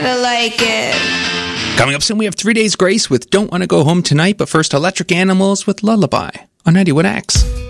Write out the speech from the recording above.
gotta like it. Coming up soon, we have 3 Days Grace with Don't Want to Go Home Tonight, but first, Electric Animals with Lullaby on 91X.